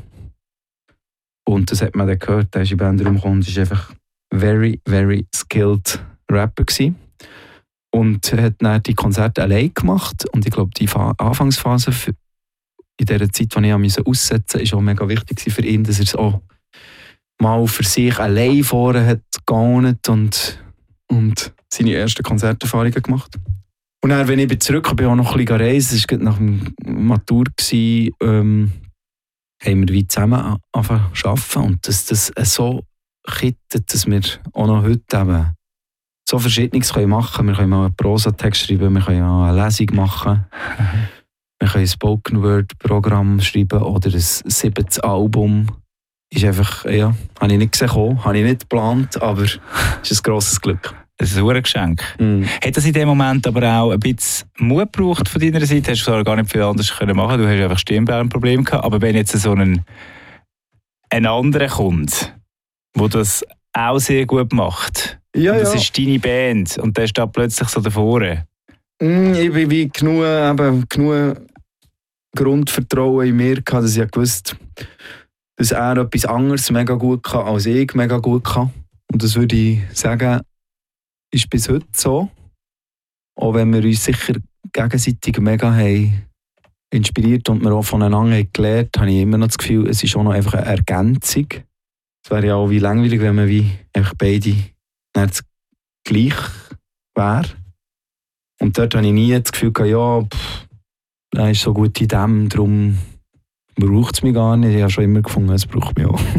Und das hat man dann gehört, der ist in die Band rumgekommen und war einfach very, very skilled Rapper gewesen. Und hat dann die Konzerte allein gemacht. Und ich glaube, die Anfangsphase in dieser Zeit, die ich aussetzen musste, war auch mega wichtig für ihn, dass er es auch mal für sich allein vorne hat gegangen und seine ersten Konzerterfahrungen gemacht. Und dann, wenn ich zurück bin, auch noch ein bisschen reisen. Es war nach dem Matur. haben wir wie zusammen angefangen zu arbeiten und dass das so kittet, dass wir auch noch heute eben so Verschiedenes machen können. Wir können mal einen Prosatext schreiben, wir können mal eine Lesung machen, wir können ein Spoken-Word-Programm schreiben oder ein 7. Album. Ist einfach, ja, habe ich nicht gesehen, habe ich nicht geplant, aber es ist ein grosses Glück. Das ist ein Geschenk. Hat das in dem Moment aber auch ein bisschen Mut gebraucht von deiner Seite? Hast du gar nicht viel anderes machen können? Du hast einfach Stimmbärenproblem gehabt. Aber wenn jetzt so ein anderer kommt, der das auch sehr gut macht, ja, das ist deine Band und der steht plötzlich so davor. Ich bin wie genug Grundvertrauen in mir gehabt, dass ich gewusst, dass er etwas anderes mega gut kann, als ich mega gut kann. Und das würde ich sagen, ist bis heute so. Auch wenn wir uns sicher gegenseitig mega haben inspiriert und wir auch voneinander haben gelernt, habe ich immer noch das Gefühl, es ist auch noch einfach eine Ergänzung. Es wäre ja auch wie langweilig, wenn wir wie einfach beide nicht gleich wären. Und dort habe ich nie das Gefühl gehabt, er ist so gut in dem, darum braucht es mich gar nicht. Ich habe schon immer gefunden, es braucht mich auch.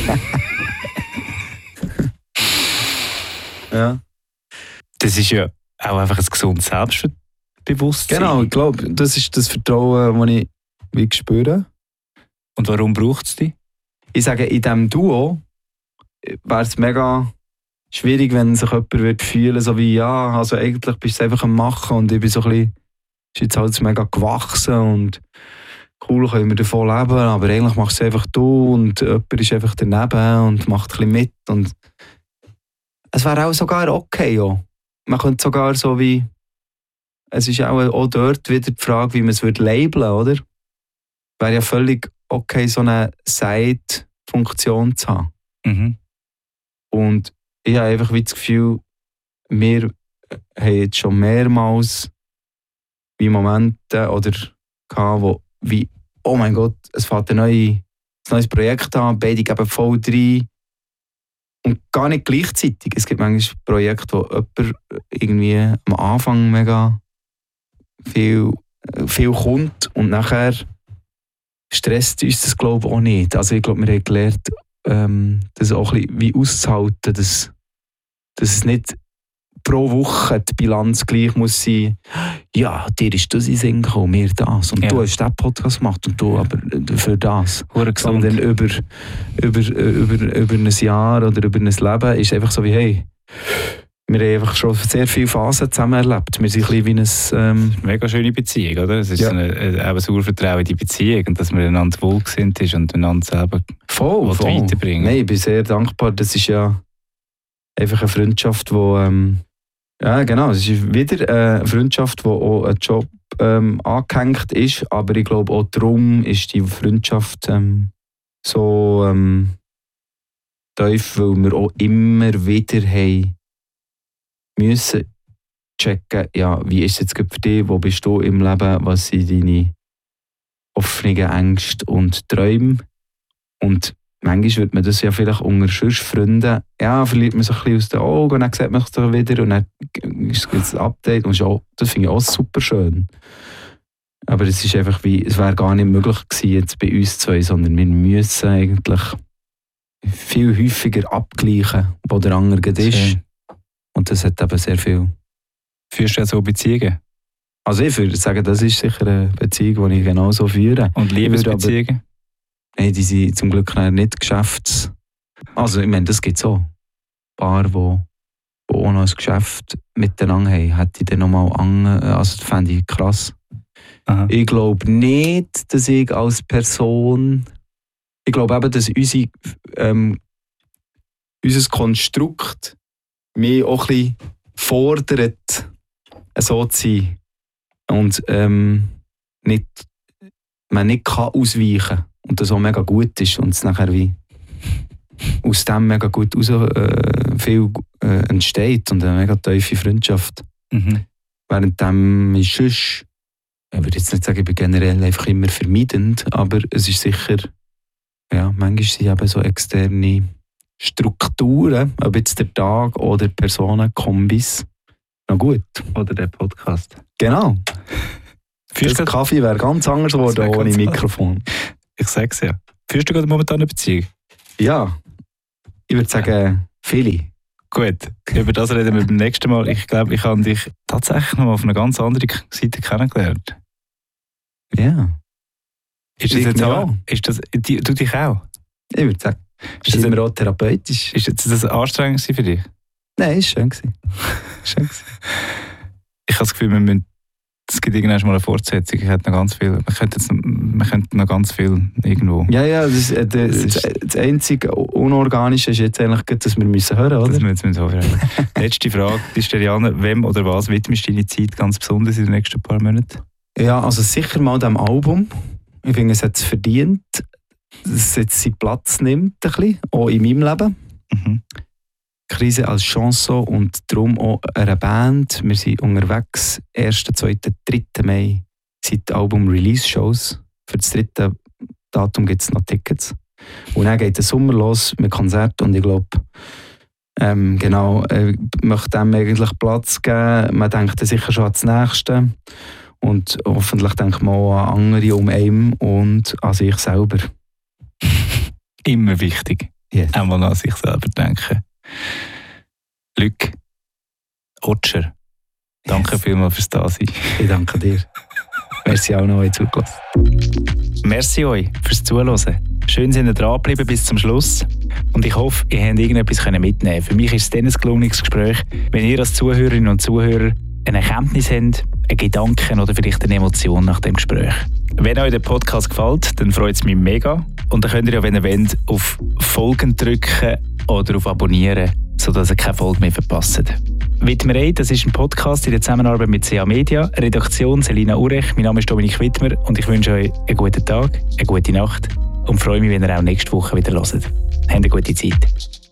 Ja. Das ist ja auch einfach ein gesundes Selbstbewusstsein. Genau, ich glaube, das ist das Vertrauen, das ich spüre. Und warum braucht es dich? Ich sage, in diesem Duo wäre es mega schwierig, wenn sich jemand fühlen würde, so wie, ja, also eigentlich bist du einfach am Machen und ich bin so ein bisschen, ist jetzt halt mega gewachsen und cool, können wir davon leben, aber eigentlich machst du es einfach du und jemand ist einfach daneben und macht ein bisschen mit. Und es wäre auch sogar okay, ja. Man könnte sogar so wie, es ist auch dort wieder die Frage, wie man es labeln würde, oder? Wäre ja völlig okay, so eine Side-Funktion zu haben. Mhm. Und ich habe einfach wie das Gefühl, wir haben jetzt schon mehrmals wie Momente oder gehabt, wo wie, oh mein Gott, es fängt ein neues Projekt an, beide geben voll rein. Und gar nicht gleichzeitig. Es gibt manchmal Projekte, wo jemand irgendwie am Anfang mega viel kommt und nachher stresst uns das, glaube ich, auch nicht. Also ich glaube, wir haben gelernt, das auch ein bisschen wie auszuhalten, dass es nicht pro Woche die Bilanz gleich muss sein, ja, dir ist das in den Sinn gekommen, mir das. Und du hast diesen Podcast gemacht und du aber für das. Sondern über ein Jahr oder über ein Leben ist einfach so wie, hey, wir haben einfach schon sehr viele Phasen zusammen erlebt. Wir sind ein bisschen wie eine mega schöne Beziehung, oder? Es ist ein Urvertrauen in die Beziehung und dass man einander wohlgesinnt ist und einander selber voll weiterbringen. Nein, ich bin sehr dankbar. Das ist ja einfach eine Freundschaft, die ja, genau. Es ist wieder eine Freundschaft, die auch ein Job angehängt ist. Aber ich glaube, auch darum ist die Freundschaft so tief, weil wir auch immer wieder haben müssen checken, ja, wie ist es jetzt für dich, wo bist du im Leben, was sind deine offenen Ängste und Träume. Und manchmal wird man das ja vielleicht unter Freunden, ja, verliert man sich ein bisschen aus den Augen und dann sieht man sich doch wieder und dann ist es ein Update und das finde ich auch super schön. Aber es ist einfach wie, es wäre gar nicht möglich gewesen jetzt bei uns zwei, sondern wir müssen eigentlich viel häufiger abgleichen, wo der andere ist. Schön. Und das hat eben sehr viel. Führst du ja so Beziehungen? Also ich würde sagen, das ist sicher eine Beziehung, die ich genauso führe. Und Liebesbeziehungen? Nein, die sind zum Glück nicht Geschäfts... Also ich meine, das gibt es auch. Ein paar, die auch noch ein Geschäft miteinander haben, hätte ich dann nochmal also das fände ich krass. Aha. Ich glaube nicht, dass ich als Person... Ich glaube eben, dass unser Konstrukt mich auch ein bisschen fordert, so zu sein. Und man nicht kann ausweichen kann. Und das auch mega gut ist und es nachher wie aus dem mega gut viel entsteht und eine mega tiefe Freundschaft. Mhm. Währenddem ist sonst, ich würde jetzt nicht sagen, ich bin generell einfach immer vermeidend, aber es ist sicher, ja, manchmal sind eben so externe Strukturen, ob jetzt der Tag oder Personenkombis, noch gut. Oder der Podcast. Genau. Der Kaffee wäre ganz anders geworden ohne Mikrofon. Ich sag's ja. Führst du gerade momentan eine Beziehung? Ja. Ich würde sagen, viele. Gut, über das reden wir beim nächsten Mal. Ich glaube, ich habe dich tatsächlich noch auf einer ganz anderen Seite kennengelernt. Ja. Ist das jetzt auch? Du dich auch? Ich würde sagen, ist das immer auch therapeutisch. Ist das anstrengend für dich? Nein, ist schön gewesen. Ich habe das Gefühl, es gibt irgendwann mal eine Fortsetzung. Ich hätte noch ganz viel. Man könnte noch ganz viel irgendwo. Ja, das einzige Unorganische ist jetzt eigentlich, dass wir müssen hören, oder? Das müssen wir hören. Letzte Frage, Steliane, wem oder was widmest du deine Zeit ganz besonders in den nächsten paar Monaten? Ja, also sicher mal dem Album. Ich finde, es hat es verdient, dass es jetzt seinen Platz nimmt, ein bisschen, auch in meinem Leben. Mhm. Krise als Chanson und darum auch eine Band. Wir sind unterwegs. 1., 2., 3. Mai sind die Album-Release-Shows. Für das 3. Datum gibt es noch Tickets. Und dann geht der Sommer los mit Konzerten und ich glaube, möchte dem eigentlich Platz geben. Man denkt dann sicher schon an das Nächste. Und hoffentlich denkt man auch an andere um einen und an sich selber. Immer wichtig. Yes. Einmal an sich selber denken. Luc Otscher, danke vielmals fürs Dasein. Ich danke dir. Merci auch noch euch zugelassen. Merci euch fürs Zuhören. Schön, sind ihr dran geblieben bis zum Schluss. Und ich hoffe, ihr habt irgendetwas mitnehmen. Für mich ist es dann ein gelungenes Gespräch, wenn ihr als Zuhörerinnen und Zuhörer eine Erkenntnis habt, einen Gedanken oder vielleicht eine Emotion nach dem Gespräch. Wenn euch der Podcast gefällt, dann freut es mich mega. Und dann könnt ihr ja, wenn ihr wollt, auf Folgen drücken oder auf Abonnieren, sodass ihr keine Folge mehr verpasst. Widmerei, das ist ein Podcast in der Zusammenarbeit mit CA Media, Redaktion Selina Urech, mein Name ist Dominik Wittmer und ich wünsche euch einen guten Tag, eine gute Nacht und freue mich, wenn ihr auch nächste Woche wieder hört. Habt eine gute Zeit.